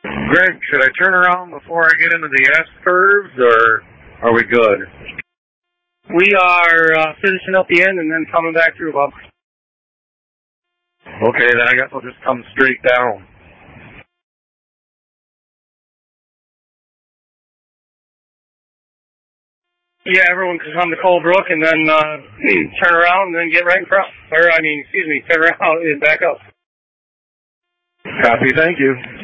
Greg, should I turn around before I get into the S-curves, or are we good? We are finishing up the end and then coming back through, Bob. Okay, then I guess I'll just come straight down. Yeah, everyone can come to Colebrook and then turn around and then get right in front. Turn around and back up. Copy, thank you.